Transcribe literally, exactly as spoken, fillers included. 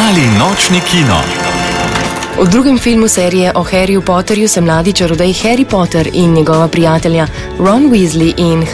Mali nočni kino. V drugem filmu serije o Harryju Potterju se mladi čarodej Harry Potter in njegova prijatelja Ron Weasley in